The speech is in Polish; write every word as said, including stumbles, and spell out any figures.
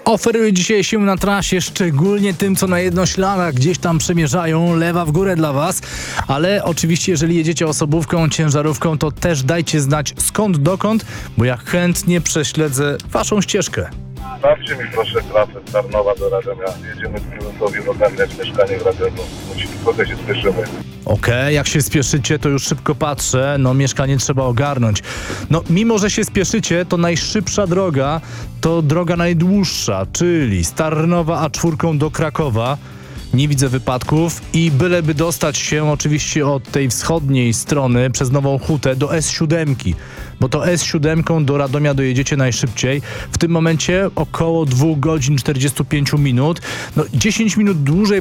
Oferuję dzisiaj się na trasie, szczególnie tym, co na jednośladach gdzieś tam przemierzają, lewa w górę dla was, ale oczywiście jeżeli jedziecie osobówką, ciężarówką, to też dajcie znać skąd, dokąd, bo ja chętnie prześledzę waszą ścieżkę. Sprawdźcie mi proszę trasę z Tarnowa do Radomia. Jedziemy z prezesowi ogarniać mieszkanie w Radomiu. Musimy, trochę się spieszymy. Okej, okay, jak się spieszycie, to już szybko patrzę, no mieszkanie trzeba ogarnąć. No mimo, że się spieszycie, to najszybsza droga to droga najdłuższa, czyli z Tarnowa A cztery do Krakowa. Nie widzę wypadków i byleby dostać się oczywiście od tej wschodniej strony przez Nową Hutę do S siedem, bo to S siedem do Radomia dojedziecie najszybciej. W tym momencie około dwie godziny czterdzieści pięć minut. No dziesięć minut dłużej